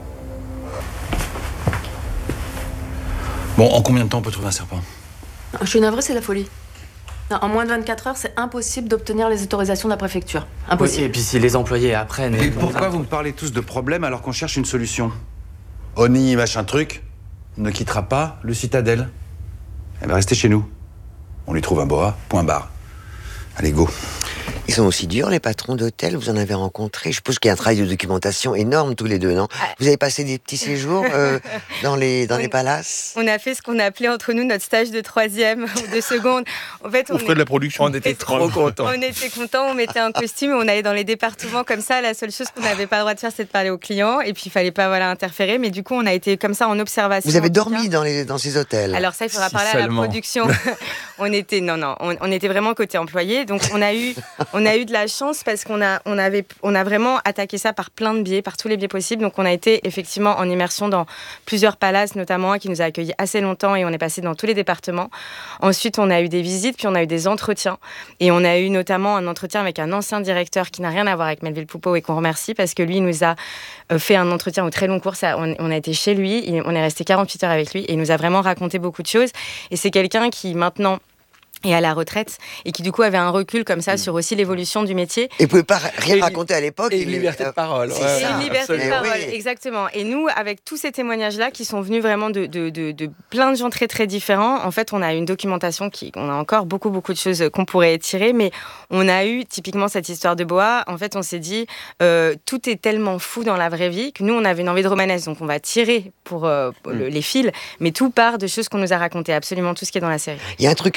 Bon, en combien de temps on peut trouver un serpent ? Je suis navrée, c'est la folie. En moins de vingt-quatre heures, c'est impossible d'obtenir les autorisations de la préfecture. Impossible. Oui, et puis si les employés apprennent... Et pourquoi vous me parlez tous de problèmes alors qu'on cherche une solution ? Oni, machin truc, ne quittera pas le Citadel. Elle va rester chez nous. On lui trouve un boa, point barre. Allez, go. Ils sont aussi durs, les patrons d'hôtel, vous en avez rencontré. Je suppose qu'il y a un travail de documentation énorme tous les deux, non ? ah. Vous avez passé des petits séjours euh, dans, les, dans on, les palaces ? On a fait ce qu'on appelait entre nous notre stage de troisième ou de seconde. En fait, on, on ferait est... de la production. On était trop contents. On était contents, on mettait un costume, on allait dans les départements comme ça. La seule chose qu'on n'avait pas le droit de faire, c'est de parler aux clients. Et puis, il ne fallait pas voilà, interférer. Mais du coup, on a été comme ça en observation. Vous avez dormi dans, les, dans ces hôtels ? Alors ça, il faudra si parler seulement. à la production. on était, non, non, on, on était vraiment côté employé. Donc, on a eu, on a eu de la chance parce qu'on a, on avait, on a vraiment attaqué ça par plein de biais, par tous les biais possibles. Donc, on a été effectivement en immersion dans plusieurs palaces, notamment un qui nous a accueillis assez longtemps et on est passé dans tous les départements. Ensuite, on a eu des visites, puis on a eu des entretiens. Et on a eu notamment un entretien avec un ancien directeur qui n'a rien à voir avec Melville Poupeau et qu'on remercie parce que lui, il nous a fait un entretien au très long cours. Ça, on, on a été chez lui, on est resté quarante-huit heures avec lui et il nous a vraiment raconté beaucoup de choses. Et c'est quelqu'un qui, maintenant... et à la retraite, et qui du coup avait un recul comme ça mmh. sur aussi l'évolution du métier. Et vous pouvez pas rien et raconter à l'époque. Et une liberté de parole. C'est ouais, ça, une liberté absolument. de parole, oui. exactement. Et nous, avec tous ces témoignages-là, qui sont venus vraiment de, de, de, de plein de gens très très différents, en fait, on a une documentation qui, on a encore beaucoup beaucoup de choses qu'on pourrait tirer, mais on a eu typiquement cette histoire de boa. En fait, on s'est dit, euh, tout est tellement fou dans la vraie vie que nous, on avait une envie de romanesque, donc on va tirer pour, euh, pour mmh. le, les fils, mais tout part de choses qu'on nous a racontées, absolument tout ce qui est dans la série. Il y a un truc qui est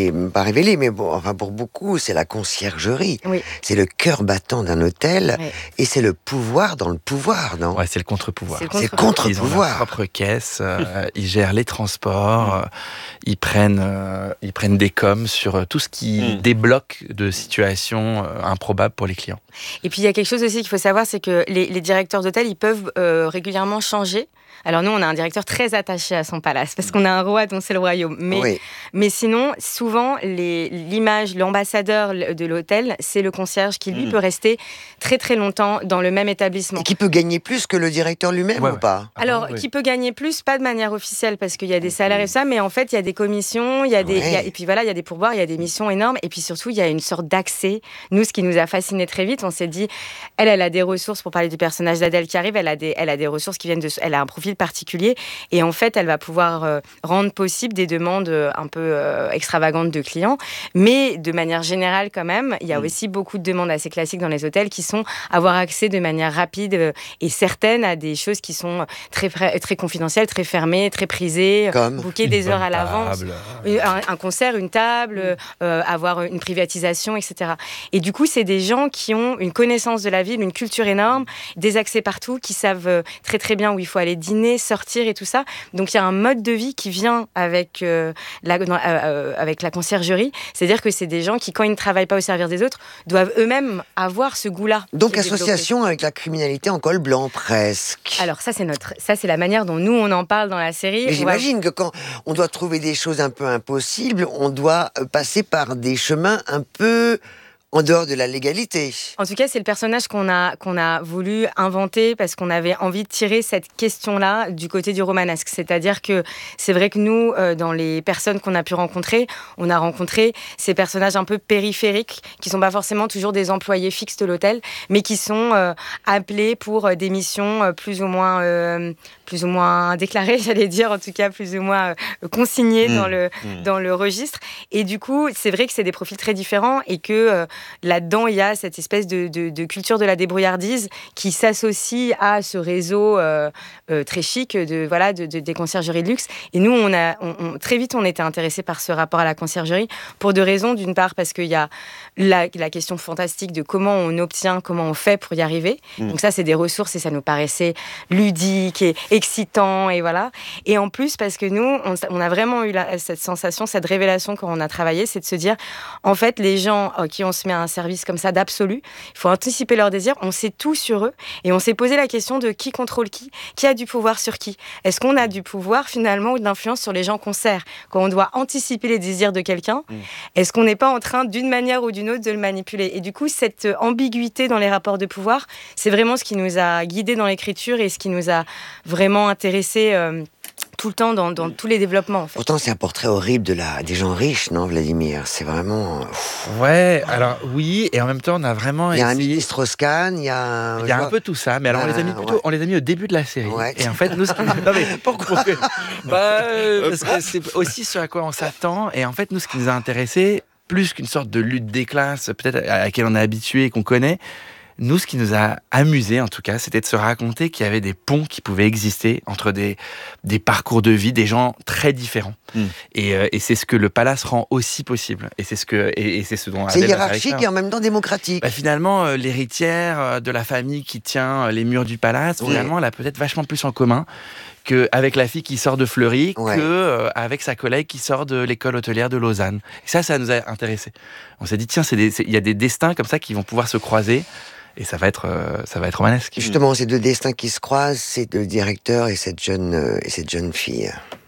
révélé, pas révélé, mais bon, enfin pour beaucoup, c'est la conciergerie. Oui. C'est le cœur battant d'un hôtel, Oui. et c'est le pouvoir dans le pouvoir, non? Ouais, c'est le contre-pouvoir. C'est le C'est contre-pouvoir. Ils ont contre-pouvoir. leur propre caisse, euh, ils gèrent les transports, euh, ils prennent, euh, ils prennent des coms sur euh, tout ce qui Mm. débloque de situations euh, improbables pour les clients. Et puis il y a quelque chose aussi qu'il faut savoir, c'est que les, les directeurs d'hôtel, ils peuvent euh, régulièrement changer. Alors nous, on a un directeur très attaché à son palace, parce qu'on a un roi dont c'est le royaume. Mais, Oui. mais sinon, souvent, les, l'image, l'ambassadeur de l'hôtel, c'est le concierge qui, lui, Mm. peut rester très très longtemps dans le même établissement. Et qui peut gagner plus que le directeur lui-même, Ouais, ou ouais. pas? Alors, oui. qui peut gagner plus, pas de manière officielle, parce qu'il y a des salaires et ça, mais en fait, il y a des commissions, il y a des, Ouais. il y a- et puis voilà, il y a des pourboires, il y a des missions énormes, et puis surtout, il y a une sorte d'accès. Nous, ce qui nous a fasciné très vite, on s'est dit, elle, elle a des ressources, pour parler du personnage d'Adèle qui arrive, elle a des, elle a des ressources qui viennent de, elle a un profil particulier, et en fait, elle va pouvoir euh, rendre possible des demandes euh, un peu euh, extravagantes de clients, mais de manière générale quand même, il y a Mm. aussi beaucoup de demandes assez classiques dans les hôtels qui sont avoir accès de manière rapide euh, et certaine à des choses qui sont très, fra- très confidentielles, très fermées, très prisées, Comme booker des heures à l'avance, Table. un, un concert, une table, euh, avoir une privatisation, et cetera. Et du coup, c'est des gens qui ont une connaissance de la ville, une culture énorme, des accès partout, qui savent euh, très très bien où il faut aller dîner, sortir et tout ça. Donc il y a un mode de vie qui vient avec, euh, la, dans- euh, euh, avec la conciergerie. C'est-à-dire que c'est des gens qui, quand ils ne travaillent pas au service des autres, doivent eux-mêmes avoir ce goût-là. Donc qui est développé. association avec la criminalité en col blanc, presque. Alors ça c'est notre, ça c'est la manière dont nous on en parle dans la série. Mais On va- j'imagine que quand on doit trouver des choses un peu impossibles, on doit euh, passer par des chemins un peu en dehors de la légalité. En tout cas, c'est le personnage qu'on a, qu'on a voulu inventer parce qu'on avait envie de tirer cette question-là du côté du romanesque. C'est-à-dire que c'est vrai que nous, euh, dans les personnes qu'on a pu rencontrer, on a rencontré ces personnages un peu périphériques qui sont pas forcément toujours des employés fixes de l'hôtel, mais qui sont euh, appelés pour euh, des missions euh, plus ou moins, euh, plus ou moins déclarées, j'allais dire, en tout cas plus ou moins euh, consignées Mmh. dans le Mmh. dans le registre. Et du coup, c'est vrai que c'est des profils très différents et que euh, là-dedans, il y a cette espèce de, de, de culture de la débrouillardise qui s'associe à ce réseau euh, euh, très chic de, voilà, de, de, des conciergeries de luxe. Et nous, on a, on, on, très vite, on était intéressés par ce rapport à la conciergerie pour deux raisons. D'une part, parce qu'il y a la, la question fantastique de comment on obtient, comment on fait pour y arriver. Mmh. Donc ça, c'est des ressources et ça nous paraissait ludique et excitant. Et voilà. Et en plus, parce que nous, on, on a vraiment eu la, cette sensation, cette révélation quand on a travaillé, c'est de se dire, en fait, les gens à qui on se met à un service comme ça d'absolu, il faut anticiper leurs désirs, on sait tout sur eux et on s'est posé la question de qui contrôle qui, qui a du pouvoir sur qui. Est-ce qu'on a du pouvoir finalement ou de l'influence sur les gens qu'on sert quand on doit anticiper les désirs de quelqu'un? Mmh. Est-ce qu'on n'est pas en train d'une manière ou d'une autre de le manipuler? Et du coup, cette ambiguïté dans les rapports de pouvoir, c'est vraiment ce qui nous a guidés dans l'écriture et ce qui nous a vraiment intéressés euh, tout le temps dans, dans tous les développements. En fait. Pourtant, c'est un portrait horrible de la, des gens riches, non, Vladimir? C'est vraiment... Ouais, alors oui, et en même temps, on a vraiment Il y a un essayé... ministre Strauss-Kahn, il y a un... Il y a un peu tout ça, mais alors on les a mis Ah, plutôt, ouais. on les a mis au début de la série. Ouais. Et en fait, nous, ce qui... non, mais pourquoi pour que... bah, euh, parce que c'est aussi ce à quoi on s'attend. Et en fait, nous, ce qui nous a intéressé, plus qu'une sorte de lutte des classes, peut-être à laquelle on est habitué et qu'on connaît. Nous, ce qui nous a amusé, en tout cas, c'était de se raconter qu'il y avait des ponts qui pouvaient exister entre des, des parcours de vie, des gens très différents. Mm. Et, euh, et c'est ce que le palace rend aussi possible. Et c'est ce que, et, et c'est ce dont c'est hiérarchique et en même temps démocratique. Bah, finalement, euh, l'héritière euh, de la famille qui tient euh, les murs du palace, oui. finalement, elle a peut-être vachement plus en commun qu'avec la fille qui sort de Fleury, ouais. que euh, avec sa collègue qui sort de l'école hôtelière de Lausanne. Et ça, ça nous a intéressés. On s'est dit, tiens, il y a des destins comme ça qui vont pouvoir se croiser. Et ça va être, euh, ça va être romanesque. Justement, ces deux destins qui se croisent, c'est le directeur et cette jeune, euh, et cette jeune fille.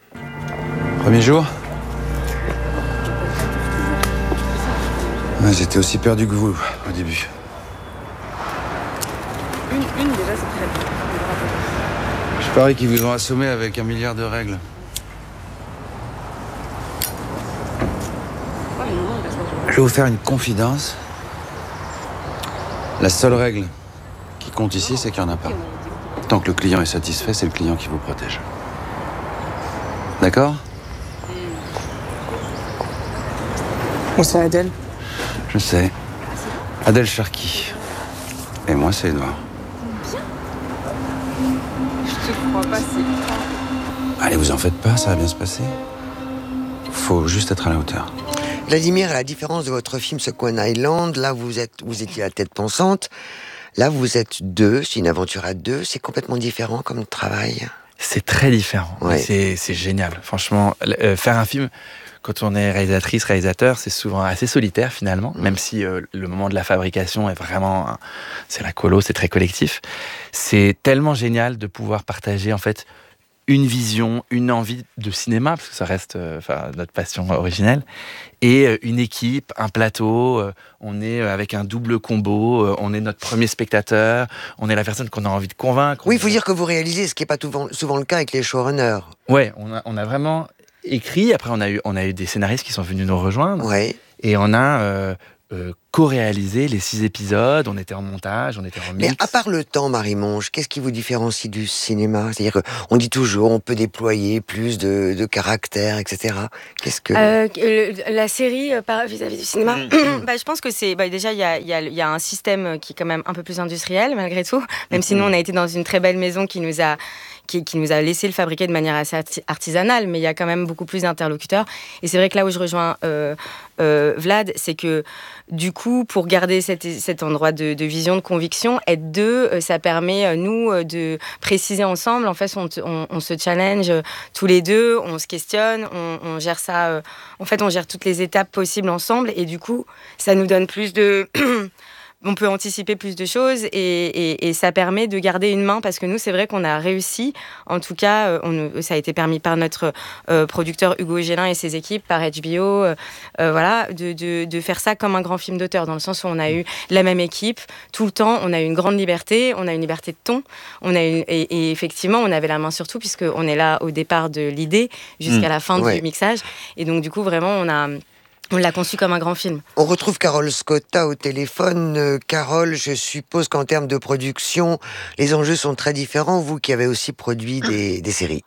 Premier jour, ouais, j'étais aussi perdu que vous au début. Une, une déjà, c'est très bien. Je parie qu'ils vous ont assommé avec un milliard de règles. Je vais vous faire une confidence. La seule règle qui compte ici, c'est qu'il n'y en a pas. Tant que le client est satisfait, c'est le client qui vous protège. D'accord ? On c'est Adèle. Je sais. Adèle Charqui. Et moi, c'est Edouard. Je te crois pas, c'est... Allez, vous en faites pas, ça va bien se passer. Faut juste être à la hauteur. Vladimir, à la différence de votre film Second Island, là vous êtes, vous étiez la tête pensante. Là vous êtes deux, c'est une aventure à deux. C'est complètement différent comme travail. C'est très différent. Ouais. C'est, c'est génial. Franchement, euh, faire un film, quand on est réalisatrice, réalisateur, c'est souvent assez solitaire finalement, mmh. même si euh, le moment de la fabrication est vraiment, hein, c'est la colo, c'est très collectif. C'est tellement génial de pouvoir partager en fait une vision, une envie de cinéma, parce que ça reste euh, notre passion originelle, et euh, une équipe, un plateau, euh, on est euh, avec un double combo, euh, on est notre premier spectateur, on est la personne qu'on a envie de convaincre. Oui, il faut dire que vous réalisez, ce qui n'est pas souvent, souvent le cas avec les showrunners. Ouais, on a, on a vraiment écrit, après on a, eu, on a eu des scénaristes qui sont venus nous rejoindre, ouais. et on a... Euh, Euh, co-réalisé les six épisodes, on était en montage, on était en mix. Mais à part le temps, Marie-Monge, qu'est-ce qui vous différencie du cinéma? C'est-à-dire qu'on dit toujours on peut déployer plus de, de caractère, et cetera. Qu'est-ce que... Euh, le, la série euh, par, vis-à-vis du cinéma, bah, je pense que c'est... Bah, déjà, il y a, y, a, y a un système qui est quand même un peu plus industriel, malgré tout. Même si nous, on a été dans une très belle maison qui nous a... Qui, qui nous a laissé le fabriquer de manière assez artisanale, mais il y a quand même beaucoup plus d'interlocuteurs. Et c'est vrai que là où je rejoins euh, euh, Vlad, c'est que du coup, pour garder cet, cet endroit de, de vision, de conviction, être deux, euh, ça permet, euh, nous, euh, de préciser ensemble. En fait, on, on, on se challenge euh, tous les deux, on se questionne, on, on gère ça. Euh, en fait, on gère toutes les étapes possibles ensemble. Et du coup, ça nous donne plus de... on peut anticiper plus de choses et, et, et ça permet de garder une main parce que nous, c'est vrai qu'on a réussi. En tout cas, on, ça a été permis par notre euh, producteur Hugo Gélin et ses équipes, par H B O, euh, euh, voilà, de, de, de faire ça comme un grand film d'auteur, dans le sens où on a eu la même équipe tout le temps, on a eu une grande liberté, on a une liberté de ton, on a une, et, et effectivement, on avait la main sur tout puisqu'on est là au départ de l'idée jusqu'à la fin mmh, ouais. du mixage. Et donc, du coup, vraiment, on a... On l'a conçu comme un grand film. On retrouve Carole Scotta au téléphone. Euh, Carole, je suppose qu'en termes de production, les enjeux sont très différents, vous qui avez aussi produit des, des séries.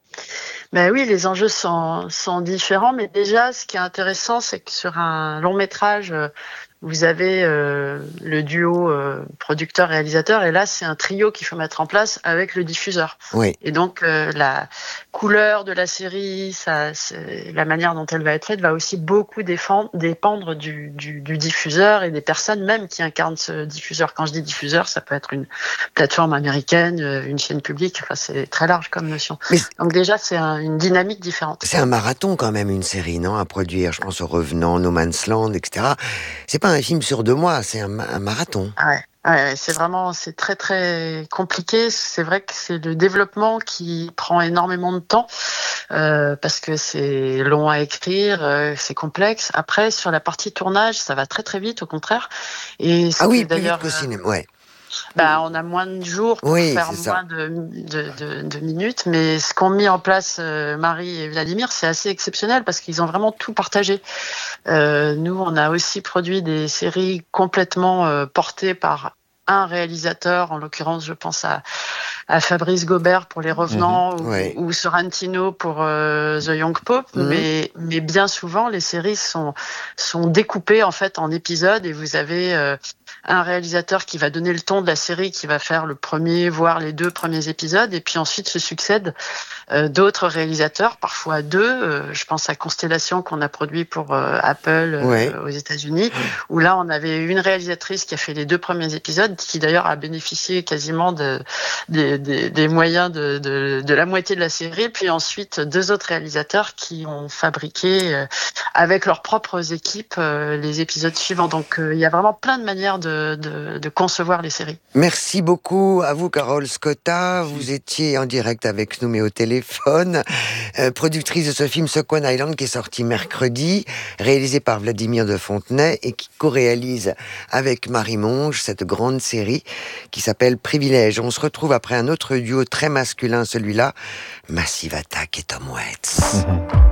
Ben oui, les enjeux sont, sont différents, mais déjà, ce qui est intéressant, c'est que sur un long métrage, vous avez euh, le duo euh, producteur-réalisateur, et là, c'est un trio qu'il faut mettre en place avec le diffuseur. Oui. Et donc, euh, la couleur de la série, ça, c'est, la manière dont elle va être faite, va aussi beaucoup défendre, dépendre du, du, du diffuseur et des personnes même qui incarnent ce diffuseur. Quand je dis diffuseur, ça peut être une plateforme américaine, une chaîne publique, enfin, c'est très large comme notion. Mais donc déjà, c'est un, une dynamique différente. C'est un marathon quand même, une série, non, à produire. Je pense au Revenant, No Man's Land, et cetera. C'est pas un film sur deux mois, c'est un, un marathon. Ah ouais. Ouais, c'est vraiment, c'est très très compliqué. C'est vrai que c'est le développement qui prend énormément de temps euh, parce que c'est long à écrire, euh, c'est complexe. Après, sur la partie tournage, ça va très très vite, au contraire. Et ah oui, d'ailleurs, plus vite qu'au cinéma, ouais. Bah, on a moins de jours pour oui, faire moins de, de, de, de minutes, mais ce qu'ont mis en place euh, Marie et Vladimir, c'est assez exceptionnel parce qu'ils ont vraiment tout partagé. Euh, nous, on a aussi produit des séries complètement euh, portées par un réalisateur, en l'occurrence, je pense à, à Fabrice Gobert pour Les Revenants, mmh, ou, ouais. ou Sorrentino pour euh, The Young Pope, mmh. mais, mais bien souvent, les séries sont, sont découpées en fait en épisodes et vous avez euh, un réalisateur qui va donner le ton de la série, qui va faire le premier, voire les deux premiers épisodes, et puis ensuite se succèdent euh, d'autres réalisateurs, parfois deux. Euh, je pense à Constellation qu'on a produit pour euh, Apple euh, ouais. aux États-Unis, où là on avait une réalisatrice qui a fait les deux premiers épisodes, qui d'ailleurs a bénéficié quasiment de, de, de, des moyens de, de, de la moitié de la série, puis ensuite deux autres réalisateurs qui ont fabriqué euh, avec leurs propres équipes euh, les épisodes suivants. Donc il euh, y a vraiment plein de manières de De, de, de concevoir les séries. Merci beaucoup à vous, Carole Scotta. Vous étiez en direct avec nous, mais au téléphone. Euh, productrice de ce film Second Island, qui est sorti mercredi, réalisé par Vladimir de Fontenay et qui co-réalise avec Marie Monge cette grande série qui s'appelle Privilège. On se retrouve après un autre duo très masculin, celui-là, Massive Attack et Tom Waits.